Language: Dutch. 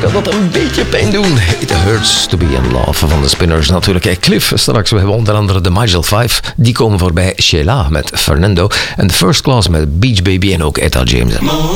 Kan dat een beetje pijn doen? It hurts to be in love van de Spinners natuurlijk. Cliff straks. We hebben onder andere de Magel 5. Die komen voorbij. Sheila met Fernando. En The First Class met Beach Baby en ook Etta James.